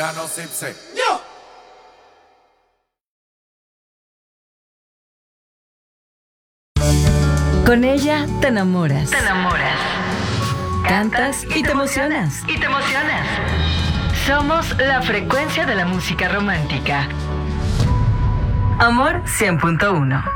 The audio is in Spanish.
verano Sipse. Con ella te enamoras. Te enamoras. Cantas y te emocionas. Y te emocionas. Somos la frecuencia de la música romántica. Amor 100.1.